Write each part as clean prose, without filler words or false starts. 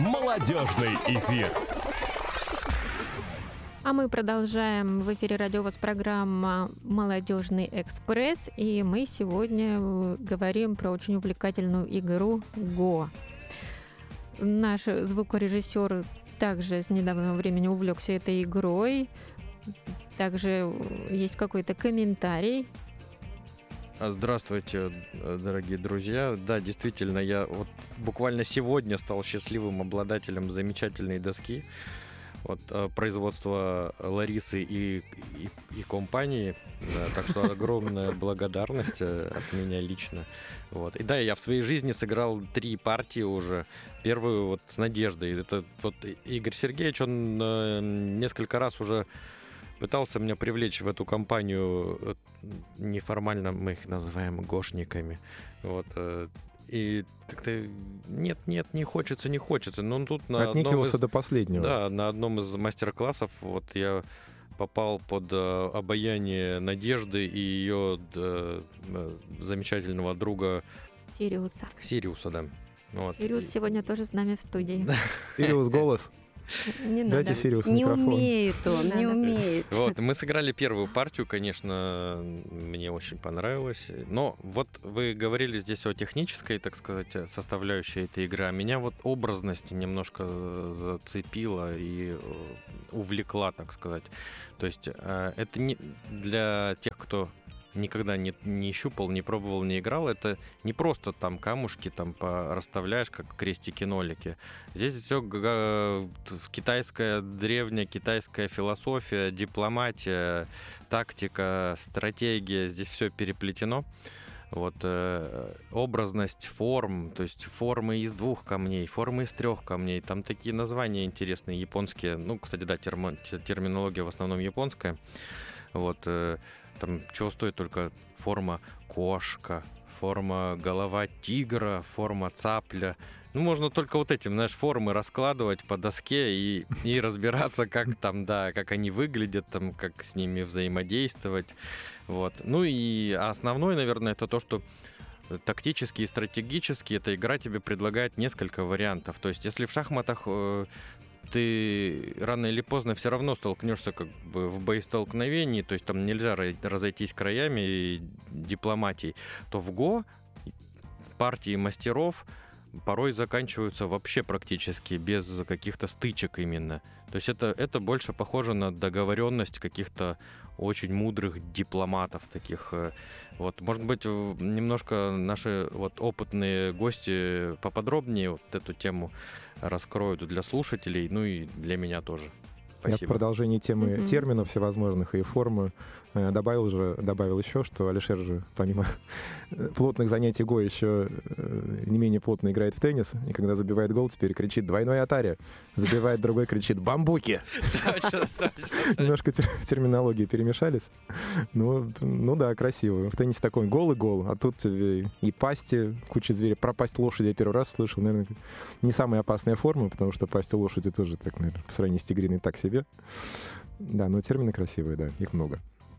Молодежный эфир. А мы продолжаем. В эфире радио ВОС программа «Молодежный экспресс». И мы сегодня говорим про очень увлекательную игру «Го». Наш звукорежиссер также с недавнего времени увлекся этой игрой. Также есть какой-то комментарий. Здравствуйте, дорогие друзья. Да, действительно, я вот буквально сегодня стал счастливым обладателем замечательной доски производства Ларисы и компании. Да, так что огромная благодарность от меня лично. И да, я в своей жизни сыграл 3 партии уже. Первую с Надеждой. Это Игорь Сергеевич, он несколько раз уже пытался меня привлечь в эту компанию. Неформально мы их называем гошниками. И как-то нет, не хочется. Но тут отнекивался до последнего. Да, на одном из мастер-классов я попал под обаяние Надежды и ее замечательного друга Сириуса, да. Сириус сегодня тоже с нами в студии. Сириус, голос. Не Дайте надо. Сириусу Не микрофон. умеет он, не умеет. Мы сыграли первую партию, конечно, мне очень понравилось. Но вы говорили здесь о технической, так сказать, составляющей этой игры. А меня образность немножко зацепила и увлекла, так сказать. То есть это не для тех, кто никогда не щупал, не пробовал, не играл. Это не просто там камушки расставляешь, как крестики-нолики. Здесь все древняя китайская философия, дипломатия, тактика, стратегия. Здесь все переплетено. Образность форм, то есть формы из 2 камней, формы из 3 камней. Там такие названия интересные, японские. Кстати, да, терминология в основном японская. Там чего стоит только форма кошка, форма голова тигра, форма цапля. Можно только этим, формы раскладывать по доске и разбираться, как они выглядят, как с ними взаимодействовать. И основное, наверное, это то, что тактически и стратегически эта игра тебе предлагает несколько вариантов. То есть, если в шахматах ты рано или поздно все равно столкнешься в боестолкновении, то есть там нельзя разойтись краями и дипломатией, то в Го партии мастеров порой заканчиваются вообще практически без каких-то стычек именно. То есть это больше похоже на договоренность каких-то очень мудрых дипломатов таких. Может быть, немножко наши опытные гости поподробнее эту тему раскроют для слушателей, и для меня тоже. Спасибо. Я в продолжении темы терминов всевозможных и формы добавил еще, что Алишер же, помимо плотных занятий Го, еще не менее плотно играет в теннис, и когда забивает гол, теперь кричит «двойной атаре», забивает другой, кричит «бамбуки». Точно. Немножко терминологии перемешались. Ну да, красиво. В теннисе такой гол и гол, а тут и пасти, куча зверей. Про пасть лошади я первый раз слышал. Наверное, не самая опасная форма, потому что пасть лошади тоже, так, наверное, по сравнению с тигриной так себе. Да, но термины красивые, да, их много.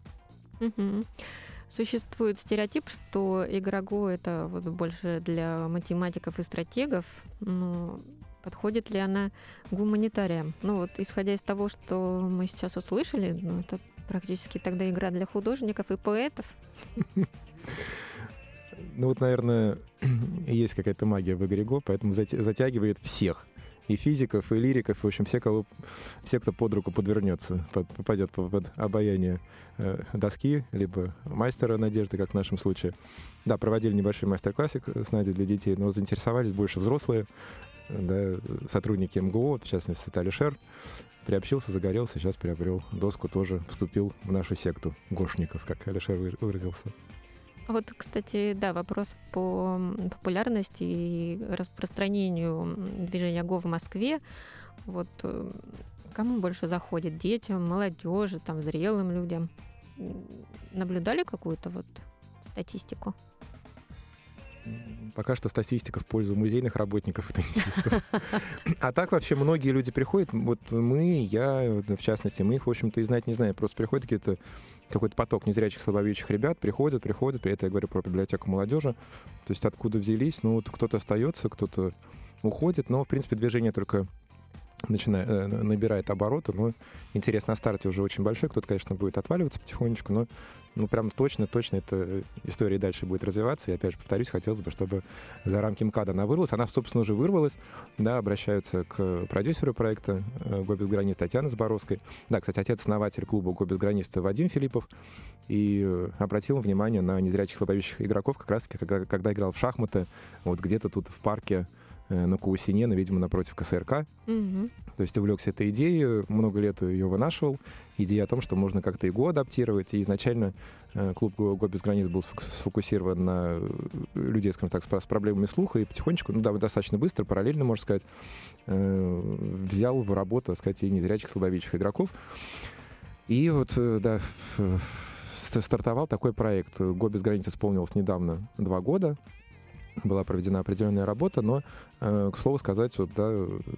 Существует стереотип, что игра Го — это больше для математиков и стратегов. Но подходит ли она гуманитариям? Исходя из того, что мы сейчас услышали, это практически тогда игра для художников и поэтов. Наверное, есть какая-то магия в игре Го, поэтому затягивает всех. И физиков, и лириков, в общем, все, кто под руку подвернется, попадет под обаяние доски, либо мастера Надежды, как в нашем случае. Да, проводили небольшой мастер-классик с Надей для детей, но заинтересовались больше взрослые, да, сотрудники МГУ, в частности, это Алишер, приобщился, загорелся, сейчас приобрел доску, тоже вступил в нашу секту гошников, как Алишер выразился. Кстати, да, вопрос по популярности и распространению движения Го в Москве. Кому больше заходит? Детям, молодежи, зрелым людям? Наблюдали какую-то статистику? Пока что статистика в пользу музейных работников и теннисистов. А так вообще многие люди приходят, я, в частности, мы их, в общем-то, и знать не знаем. Просто приходят какой-то поток незрячих, слабовидящих ребят, приходят. При этом я говорю про библиотеку молодежи. То есть откуда взялись? Кто-то остается, кто-то уходит, но, в принципе, движение только набирает обороты, но интерес на старте уже очень большой. Кто-то, конечно, будет отваливаться потихонечку, но прям точно эта история дальше будет развиваться. И, опять же, повторюсь, хотелось бы, чтобы за рамки МКАДа она вырвалась. Она, собственно, уже вырвалась. Да, обращаются к продюсеру проекта «Го без границ» Татьяны Заборовской. Да, кстати, отец-основатель клуба «Го без границ» Вадим Филиппов. И обратил внимание на незрячих слабовидящих игроков как раз-таки, когда играл в шахматы, вот где-то тут в парке на Каусине, видимо, напротив КСРК. То есть увлекся этой идеей, много лет ее вынашивал. Идея о том, что можно как-то ИГО адаптировать. И изначально клуб «Го без границ» был сфокусирован на людей, скажем так, с проблемами слуха. И потихонечку, достаточно быстро, параллельно, можно сказать, взял в работу, так сказать, и незрячих слабовидящих игроков. И вот, да, стартовал такой проект. «Го без границ» исполнилось недавно 2 года. Была проведена определенная работа, но, к слову сказать, вот, да,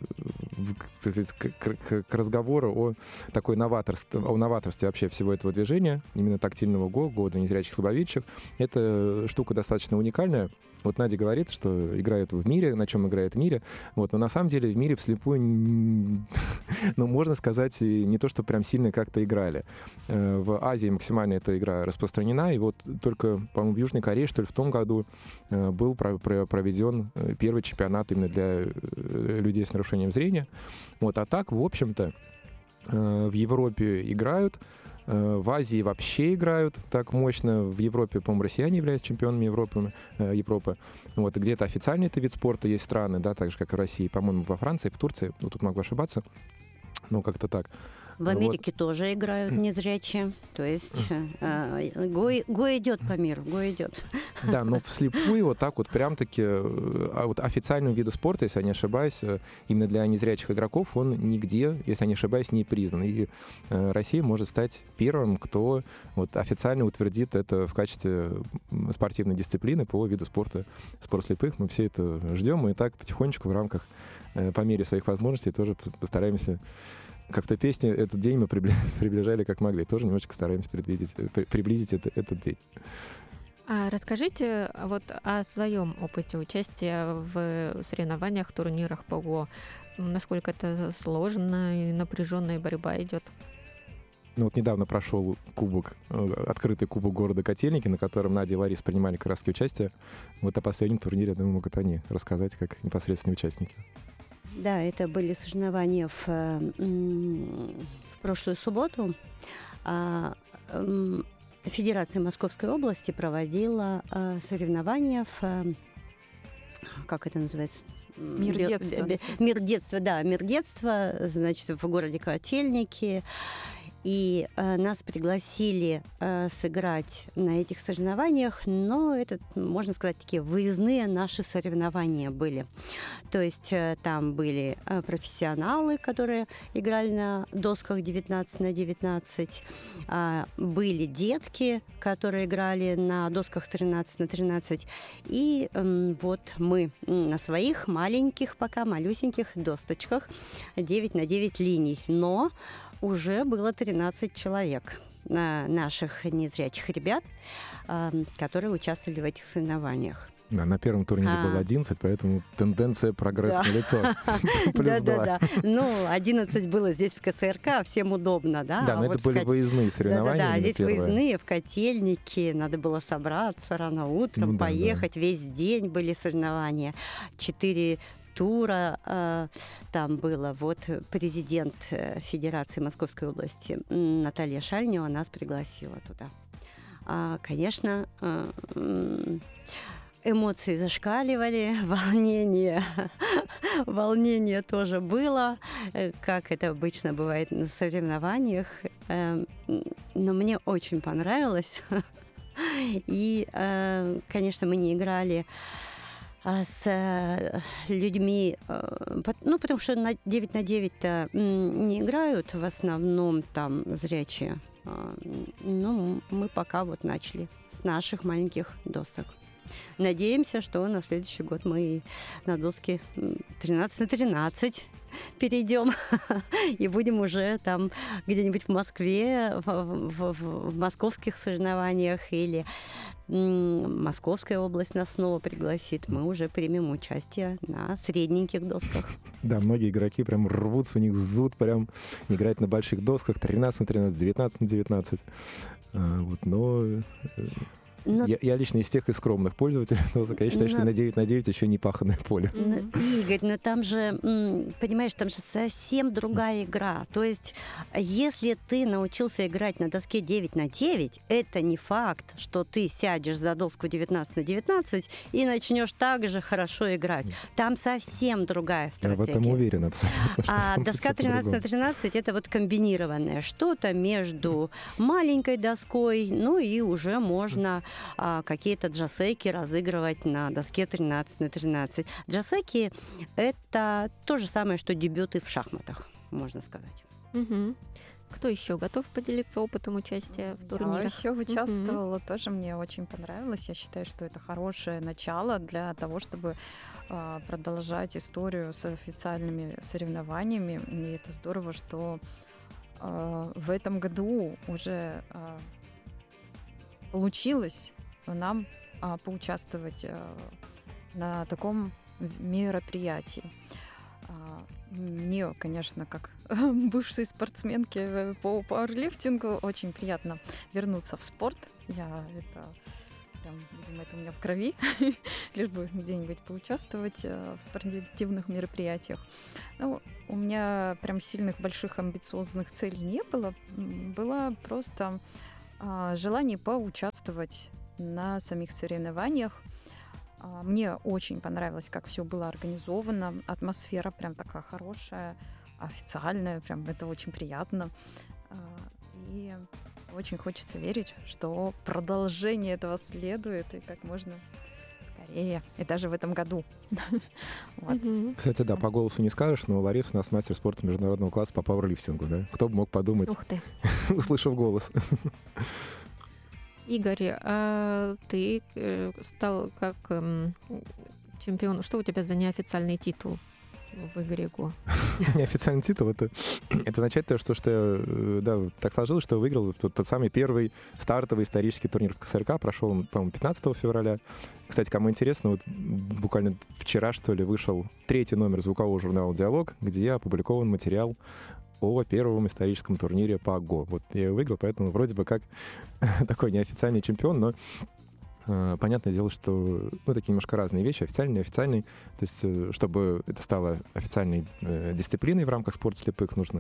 к разговору о такой новаторстве вообще всего этого движения, именно тактильного ГО для незрячих слабовидящих, эта штука достаточно уникальная. Вот Надя говорит, что играют в мире, на чем играет в мире. Вот, но на самом деле в мире вслепую, можно сказать, не то, что прям сильно как-то играли. В Азии максимально эта игра распространена, и вот только, по-моему, в Южной Корее, что ли, в том году был проведен первый чемпионат именно для людей с нарушением зрения. Вот, а так, в общем-то, в Европе играют, в Азии вообще играют так мощно. В Европе, по-моему, россияне являются чемпионами Европы. Вот, где-то официально это вид спорта, есть страны, да, так же, как и в России, по-моему, во Франции, в Турции, тут могу ошибаться, но как-то так. В Америке тоже играют незрячие. То есть ГО идет по миру, ГО идет. Да, но вслепую вот так вот прям-таки вот официального вида спорта, если я не ошибаюсь, именно для незрячих игроков он нигде, если я не ошибаюсь, не признан. И Россия может стать первым, кто вот официально утвердит это в качестве спортивной дисциплины по виду спорта спорт слепых. Мы все это ждем, и так потихонечку в рамках, по мере своих возможностей, тоже постараемся. Как-то песни этот день мы приближали как могли. Тоже немножечко стараемся приблизить этот день. А расскажите вот о своем опыте участия в соревнованиях, турнирах по ГО. Насколько это сложно и напряженная борьба идет? Вот недавно прошел открытый кубок города Котельники, на котором Надя и Лариса принимали как раз участие. Вот о последнем турнире, я думаю, могут они рассказать как непосредственные участники. Да, это были соревнования в прошлую субботу. Федерация Московской области проводила соревнования как это называется? Мир детства. Мир детства, да, мир детства, значит, в городе Котельники. И нас пригласили сыграть на этих соревнованиях, но это, можно сказать, такие выездные наши соревнования были. То есть там были профессионалы, которые играли на досках 19 на 19, были детки, которые играли на досках 13 на 13, и вот мы на своих маленьких, пока малюсеньких досточках 9 на 9 линий, но уже было 13 человек наших незрячих ребят, которые участвовали в этих соревнованиях. Да, на первом турнире было 11, поэтому тенденция прогресс налицо. Да. 11 было здесь в КСРК, всем удобно, да? Да, но это были выездные соревнования. Да, здесь выездные, в Котельнике, надо было собраться рано утром, поехать, весь день были соревнования. 4 тура там было. Вот президент Федерации Московской области Наталья Шальнева нас пригласила туда. Конечно, эмоции зашкаливали, волнение тоже было, как это обычно бывает на соревнованиях. Но мне очень понравилось. И, конечно, мы не играли с людьми, потому что на 9 на 9-то не играют в основном там зрячие. Ну, мы пока вот начали с наших маленьких досок. Надеемся, что на следующий год мы на доске 13 на 13 перейдем и будем уже там где-нибудь в Москве, в московских соревнованиях, или Московская область нас снова пригласит. Мы уже примем участие на средненьких досках. Да, многие игроки прям рвутся, у них зуд прям играть на больших досках 13 на 13, 19 на 19. Но я лично из тех скромных пользователей досок. Я считаю, что на 9 на 9 еще не паханное поле. Игорь, но там же, понимаешь, там же совсем другая игра. То есть, если ты научился играть на доске 9 на 9, это не факт, что ты сядешь за доску 19 на 19 и начнешь так же хорошо играть. Там совсем другая стратегия. Я в этом уверен абсолютно. А доска 13 на 13 это вот комбинированное что-то между маленькой доской, ну и уже можно какие-то джасеки разыгрывать на доске 13 на 13. Джасеки — это то же самое, что дебюты в шахматах, можно сказать. Угу. Кто еще готов поделиться опытом участия в турнирах? Я еще участвовала, тоже мне очень понравилось. Я считаю, что это хорошее начало для того, чтобы продолжать историю с официальными соревнованиями. И это здорово, что в этом году уже получилось нам поучаствовать на таком мероприятии. Мне, конечно, как бывшей спортсменке по пауэрлифтингу, очень приятно вернуться в спорт. Видимо, это у меня в крови, лишь бы где-нибудь поучаствовать в спортивных мероприятиях. Ну, у меня прям сильных, больших, амбициозных целей не было. Было просто желание поучаствовать на самих соревнованиях. Мне очень понравилось, как все было организовано. Атмосфера прям такая хорошая, официальная, прям это очень приятно. И очень хочется верить, что продолжение этого следует и как можно скорее, и даже в этом году. Кстати, да, по голосу не скажешь, но Лариса у нас мастер спорта международного класса по пауэрлифтингу, да? Кто бы мог подумать, услышав голос. Игорь, а ты стал как чемпион. Что у тебя за неофициальный титул в игре Го? Неофициальный титул — это означает то, что я так сложилось, что выиграл тот самый первый стартовый исторический турнир в КСРК. Прошел, по-моему, 15 февраля. Кстати, кому интересно, вот буквально вчера, что ли, вышел 3-й номер звукового журнала «Диалог», где опубликован материал о первом историческом турнире по ГО. Вот я его выиграл, поэтому вроде бы как такой неофициальный чемпион, но понятное дело, что такие немножко разные вещи, официальный, неофициальный. То есть, чтобы это стало официальной дисциплиной в рамках спорта слепых, нужно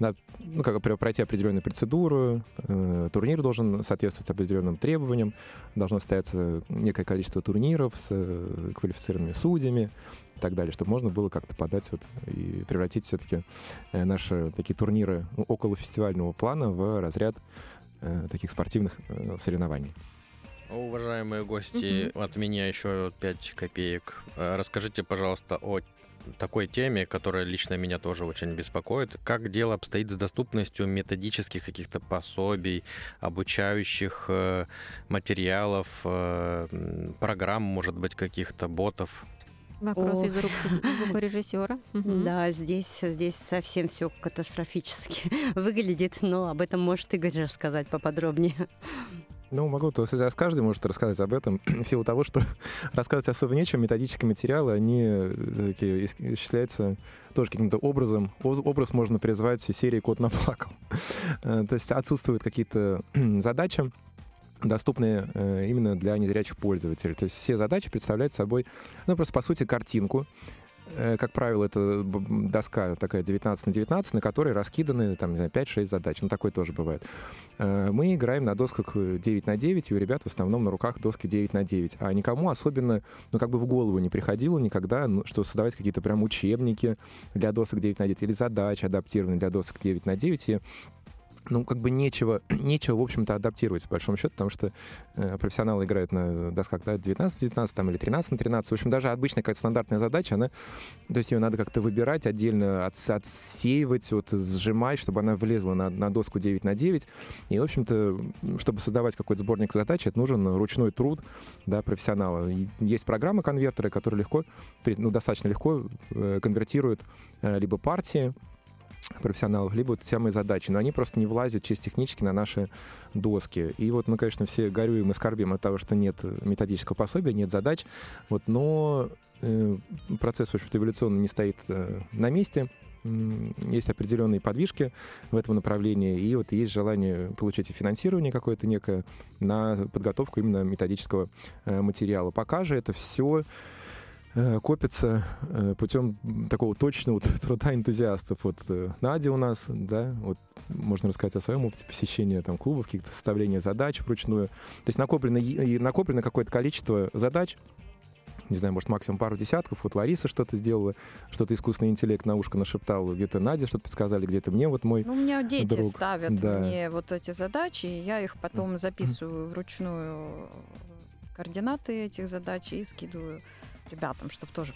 пройти определенную процедуру, турнир должен соответствовать определенным требованиям, должно состояться некое количество турниров с квалифицированными судьями и так далее, чтобы можно было как-то подать и превратить все-таки наши такие турниры около фестивального плана в разряд таких спортивных соревнований. Уважаемые гости, от меня еще 5 копеек. Расскажите, пожалуйста, о такой теме, которая лично меня тоже очень беспокоит. Как дело обстоит с доступностью методических каких-то пособий, обучающих материалов, программ, может быть, каких-то ботов? Вопрос из рук звукорежиссера. Да, здесь совсем все катастрофически выглядит, но об этом может Игорь рассказать поподробнее. Могу, то есть каждый может рассказать об этом, в силу того, что рассказывать особо нечем. Методические материалы, они исчисляются тоже каким-то образом. Образ можно призвать из серии «Кот наплакал». То есть отсутствуют какие-то задачи, доступные именно для незрячих пользователей. То есть все задачи представляют собой, просто по сути картинку. Как правило, это доска такая 19 на 19, на которой раскиданы 5-6 задач. Такое тоже бывает. Мы играем на досках 9 на 9, и у ребят в основном на руках доски 9 на 9. А никому особенно, в голову не приходило никогда, что создавать какие-то прям учебники для досок 9 на 9 или задачи, адаптированные для досок 9 на 9. И ну, как бы нечего, в общем-то, адаптировать, по большому счету, потому что профессионалы играют на досках, да, 19-19 там, или 13-13. В общем, даже обычная какая-то стандартная задача, она, то есть ее надо как-то выбирать отдельно, отсеивать, вот, сжимать, чтобы она влезла на доску 9x9. И, в общем-то, чтобы создавать какой-то сборник задач, это нужен ручной труд, да, профессионала. И есть программы-конвертеры, которые легко, ну, достаточно легко конвертируют либо партии профессионалов, либо вот самые задачи, но они просто не влазят чисто технически на наши доски. И вот мы, конечно, все горюем и скорбим от того, что нет методического пособия, нет задач, вот, но процесс, в общем-то, эволюционно не стоит на месте. Есть определенные подвижки в этом направлении, и вот есть желание получить финансирование какое-то некое на подготовку именно методического материала. Пока же это все копится путем такого точного труда энтузиастов. Вот Надя у нас, да, вот можно рассказать о своем опыте посещения там клубов, каких-то составления задач вручную. То есть накоплено какое-то количество задач, не знаю, может, максимум пару десятков. Вот Лариса что-то сделала, что-то искусственный интеллект на ушко нашептал, где-то Надя что-то подсказали, где-то мне вот мой У меня дети друг. ставят Да. мне вот эти задачи, и я их потом записываю вручную, координаты этих задач, и скидываю ребятам, чтобы тоже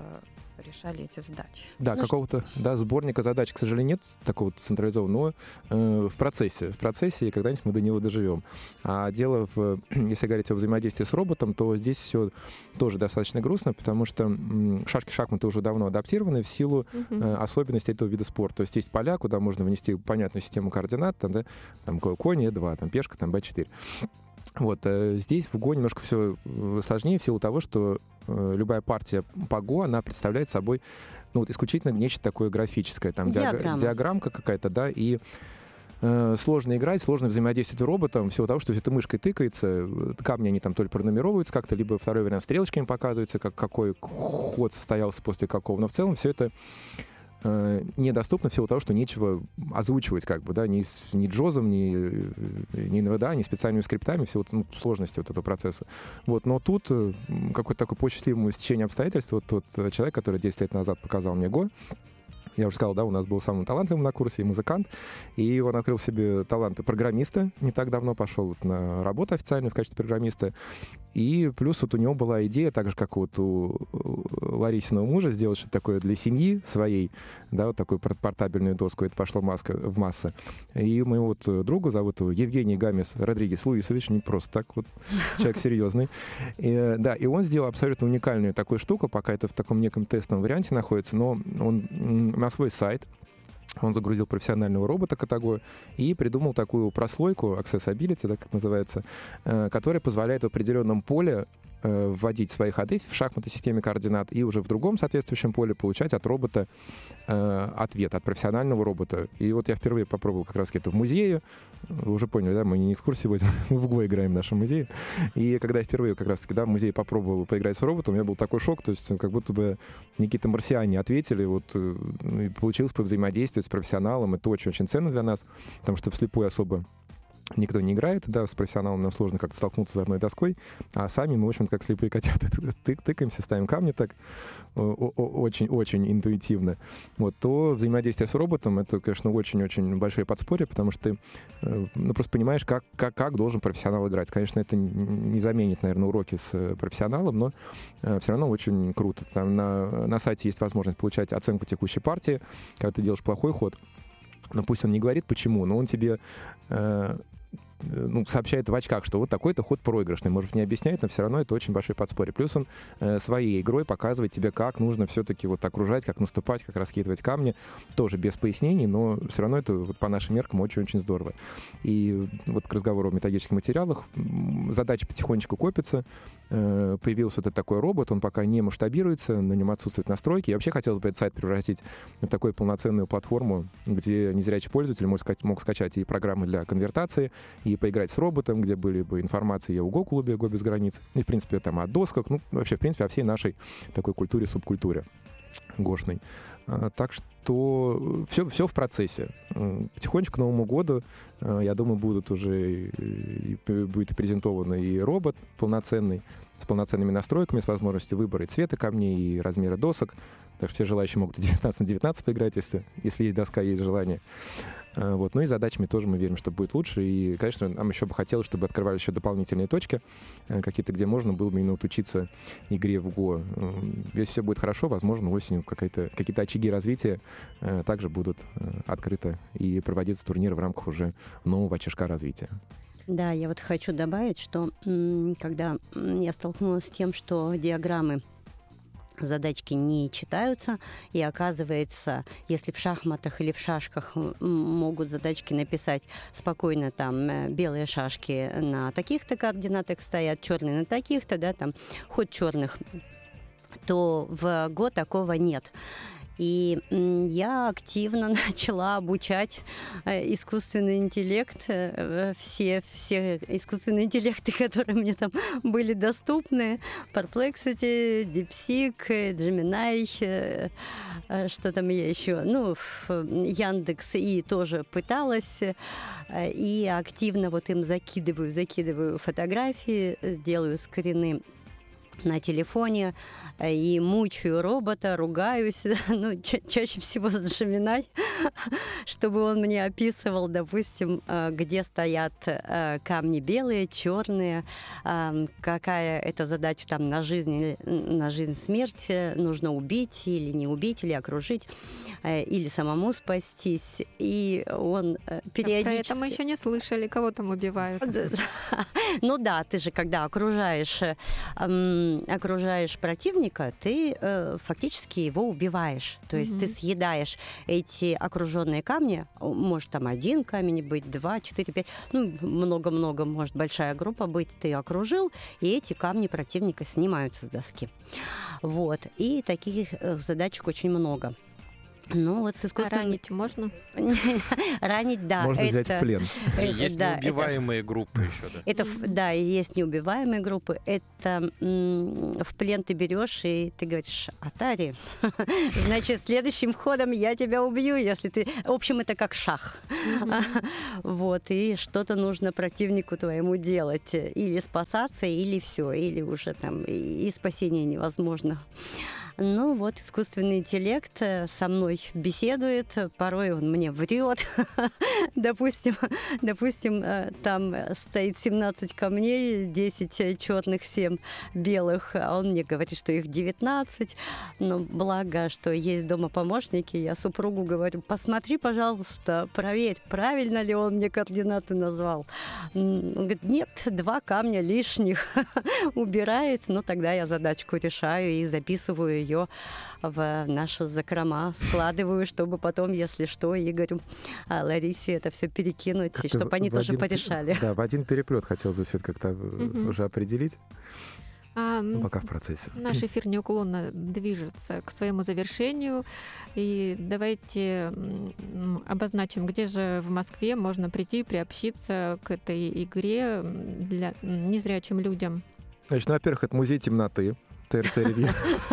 решали эти задачи. Да, Ну, какого-то сборника задач, к сожалению, нет такого централизованного, но в процессе, и когда-нибудь мы до него доживем. А дело если говорить о взаимодействии с роботом, то здесь все тоже достаточно грустно, потому что шашки-шахматы уже давно адаптированы в силу особенностей этого вида спорта. То есть есть поля, куда можно внести понятную систему координат, там, да, там конь E2, там пешка, там B4. Вот, здесь в Go немножко все сложнее в силу того, что любая партия по Go, она представляет собой, ну, вот исключительно нечто такое графическое, там диаграммка какая-то, да, и сложно играть, сложно взаимодействовать с роботом, в силу того, что это мышкой тыкается, камни они там то ли пронумеровываются как-то, либо второй вариант стрелочками показывается, какой ход состоялся после какого, но в целом все это недоступно в силу того, что нечего озвучивать, как бы, да, ни джозом, ни НВДА, ни специальными скриптами, все вот, сложности вот этого процесса. Вот, но тут какое-то такое по счастливому стечению обстоятельств, вот тот человек, который 10 лет назад показал мне Go, я уже сказал, да, у нас был самым талантливым на курсе и музыкант, и он открыл себе таланты программиста, не так давно пошел вот на работу официально в качестве программиста, и плюс вот у него была идея, так же, как вот у Ларисиного мужа, сделать что-то такое для семьи своей, да, вот такую портабельную доску, это пошло в массы. И моего вот друга зовут его Евгений Гамес Родригес Луисович, не просто так, вот человек серьезный. Да, и он сделал абсолютно уникальную такую штуку, пока это в таком неком тестовом варианте находится, но он на свой сайт он загрузил профессионального робота Katago и придумал такую прослойку, Accessibility, да, как называется, которая позволяет в определенном поле вводить свои ходы в шахматной системе координат и уже в другом соответствующем поле получать от робота ответ, от профессионального робота. И вот я впервые попробовал как раз это в музее. Вы уже поняли, да, мы не экскурсии возим, мы в Go играем в нашем музее. И когда я впервые как раз-таки, да, в музее попробовал поиграть с роботом, у меня был такой шок, то есть как будто бы какие-то марсиане ответили, вот, и получилось повзаимодействовать с профессионалом. Это очень-очень ценно для нас, потому что вслепую особо никто не играет, да, с профессионалом нам сложно как-то столкнуться с одной доской, а сами мы, в общем, как слепые котята, тыкаемся, ставим камни так очень-очень интуитивно. Вот, то взаимодействие с роботом — это, конечно, очень-очень большое подспорье, потому что ты, ну, просто понимаешь, как должен профессионал играть. Конечно, это не заменит, наверное, уроки с профессионалом, но все равно очень круто. Там на сайте есть возможность получать оценку текущей партии, когда ты делаешь плохой ход. Но пусть он не говорит почему, но он тебе сообщает в очках, что вот такой-то ход проигрышный. Может, не объясняет, но все равно это очень большое подспорье. Плюс он своей игрой показывает тебе, как нужно все-таки вот окружать, как наступать, как раскидывать камни. Тоже без пояснений, но все равно это вот по нашим меркам очень-очень здорово. И вот к разговору о методических материалах. Задачи потихонечку копятся. Появился вот этот такой робот, он пока не масштабируется, на нем отсутствуют настройки. Я вообще хотел бы этот сайт превратить в такую полноценную платформу, где незрячий пользователь мог скачать и программы для конвертации, и поиграть с роботом, где были бы информации о Go-клубе «Go без границ», и, в принципе, там о досках, ну, вообще, в принципе, о всей нашей такой культуре, субкультуре гошной. Так что все в процессе. Потихонечку к Новому году Я думаю, будет презентован и робот полноценный, с полноценными настройками, с возможностью выбора и цвета камней, и размера досок. Так что все желающие могут 19 на 19 поиграть, если есть доска, есть желание. Вот. Ну и задачами тоже мы верим, что будет лучше. И, конечно, нам еще бы хотелось, чтобы открывались еще дополнительные точки, какие-то, где можно было бы именно учиться игре в Го. Если все будет хорошо, возможно, осенью какие-то очаги развития также будут открыты и проводиться турниры в рамках уже нового очажка развития. Да, я вот хочу добавить, что когда я столкнулась с тем, что диаграммы задачки не читаются, и оказывается, если в шахматах или в шашках могут задачки написать спокойно, там, белые шашки на таких-то координатах стоят, черные на таких-то, да, там, хоть черных, то в Го такого нет. И я активно начала обучать искусственный интеллект, все искусственные интеллекты, которые мне там были доступны, Perplexity, DeepSeek, Gemini, что там я еще, Яндекс, и тоже пыталась, и активно вот им закидываю фотографии, делаю скрины на телефоне и мучаю робота, ругаюсь, чаще всего с Gemini, чтобы он мне описывал, допустим, где стоят камни белые, черные, какая это задача там на жизнь, смерть, нужно убить или не убить, или окружить, или самому спастись. И он периодически... Про это мы еще не слышали, кого там убивают. Ну да, ты же когда окружаешь противника, ты фактически его убиваешь. То есть ты съедаешь эти окруженные камни, может там 1 камень быть, 2, 4, 5, много-много, может большая группа быть, ты окружил, и эти камни противника снимаются с доски. Вот. И таких задачек очень много. Ну, вот с искусственным... Ранить можно? Ранить, да. Можно взять в плен. Есть неубиваемые группы еще, да? Это, да, есть неубиваемые группы. Это в плен ты берешь, и ты говоришь: Атари, значит, следующим ходом я тебя убью, если ты... В общем, это как шах. Вот, и что-то нужно противнику твоему делать. Или спасаться, или все, или уже там и спасение невозможно. Ну вот, искусственный интеллект со мной беседует, порой он мне врет. Допустим, там стоит 17 камней, 10 черных, 7 белых, а он мне говорит, что их 19. Но благо, что есть дома помощники, я супругу говорю: посмотри, пожалуйста, проверь, правильно ли он мне координаты назвал. Он говорит: нет, 2 камня лишних. Убирает, но тогда я задачку решаю и записываю ее в наши закрома, складываю, чтобы потом, если что, Игорю, Ларисе это все перекинуть, и чтобы они тоже порешали. Да, в один переплет хотелось бы все это как-то уже определить. Пока в процессе. Наш эфир неуклонно движется к своему завершению. И давайте обозначим, где же в Москве можно прийти и приобщиться к этой игре для незрячим людям. Значит, во-первых, это музей темноты, ТРЦ Ревью.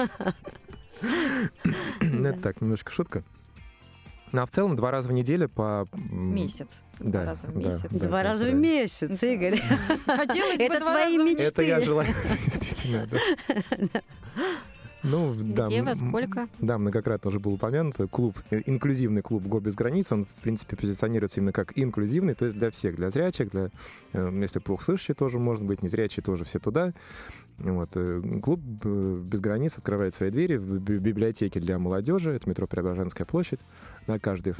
Это так, немножко шутка. Ну, а в целом 2 раза в неделю по... Месяц. 2 раза в месяц. 2 раза в месяц, Игорь. Хотелось бы Это 2 твои раза в мечты. Это я желаю, действительно, да. Ну, да, Где, во сколько? Да, многократно уже был упомянут. Инклюзивный клуб «Го без границ», он, в принципе, позиционируется именно как инклюзивный, то есть для всех, для зрячих, если плохо слышащие тоже может быть, незрячие тоже все туда. Вот. Клуб «Без границ» открывает свои двери в библиотеке для молодежи, это метро Преображенская площадь, на каждый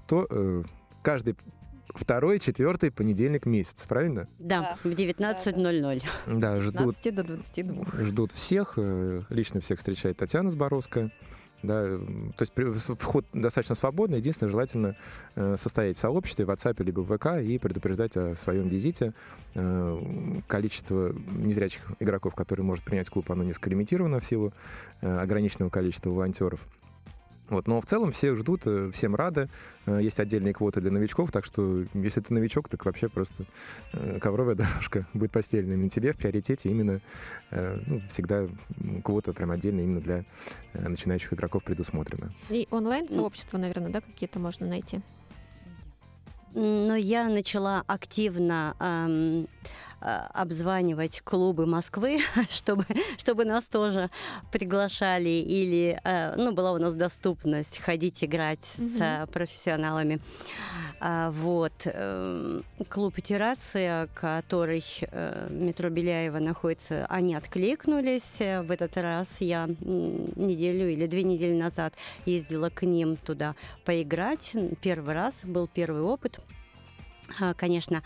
2-4 понедельник месяца, правильно? Да, в 19:00. Да, С 15 до 22. Ждут всех, лично всех встречает Татьяна Зборовская. Да, то есть вход достаточно свободный, единственное, желательно состоять в сообществе, в WhatsApp либо в ВК и предупреждать о своем визите. Количество незрячих игроков, которые может принять клуб, оно несколько лимитировано в силу ограниченного количества волонтеров. Вот, но в целом все ждут, всем рады. Есть отдельные квоты для новичков, так что если ты новичок, так вообще просто ковровая дорожка будет постельная на тебе. В приоритете именно всегда квота прям отдельно именно для начинающих игроков предусмотрена. И онлайн-сообщества, наверное, да, какие-то можно найти? но я начала активно обзванивать клубы Москвы, чтобы нас тоже приглашали, или была у нас доступность ходить играть с профессионалами. Вот. Клуб «Итерация», который метро Беляева находится, они откликнулись. В этот раз я неделю или 2 недели назад ездила к ним туда поиграть. Первый раз, был первый опыт. Конечно,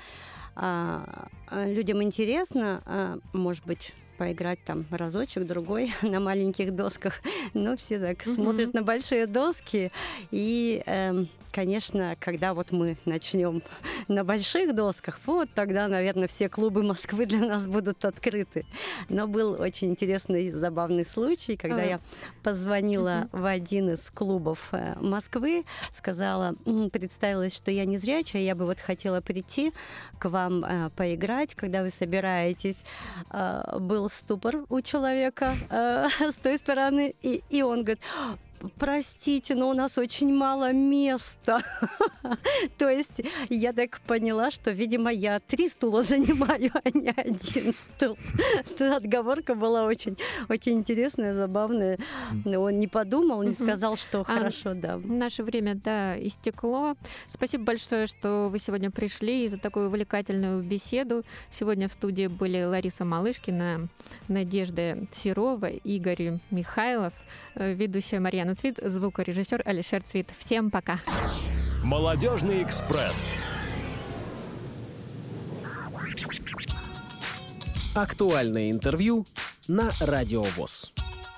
людям интересно, может быть, поиграть там разочек, другой на маленьких досках, но все так смотрят на большие доски. И, конечно, когда вот мы начнем на больших досках, вот тогда, наверное, все клубы Москвы для нас будут открыты. Но был очень интересный, забавный случай, когда я позвонила в один из клубов Москвы, сказала, представилась, что я незрячая, я бы вот хотела прийти к вам поиграть, когда вы собираетесь. Был ступор у человека с той стороны, и он говорит: простите, но у нас очень мало места. То есть я так поняла, что, видимо, я 3 стула занимаю, а не 1 стул. Отговорка была очень, очень интересная, забавная. Он не подумал, не сказал, что хорошо, да. Наше время, истекло. Спасибо большое, что вы сегодня пришли и за такую увлекательную беседу. Сегодня в студии были Лариса Малышкина, Надежда Серова, Игорь Михайлов, ведущая Марьяна Цвит, звукорежиссер Алишер Цвит. Всем пока. Молодежный экспресс. Актуальное интервью на Радио ВОС.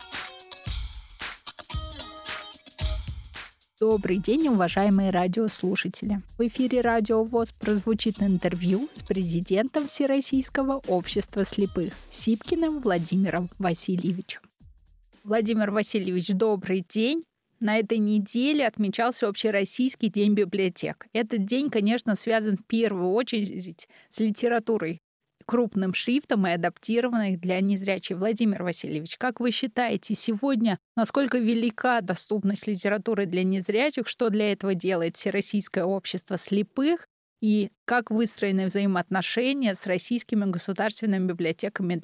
Добрый день, уважаемые радиослушатели. В эфире Радио ВОС прозвучит интервью с президентом Всероссийского общества слепых Сипкиным Владимиром Васильевичем. Владимир Васильевич, добрый день. На этой неделе отмечался Общероссийский день библиотек. Этот день, конечно, связан в первую очередь с литературой крупным шрифтом и адаптированной для незрячих. Владимир Васильевич, как вы считаете, сегодня насколько велика доступность литературы для незрячих, что для этого делает Всероссийское общество слепых и как выстроены взаимоотношения с российскими государственными библиотеками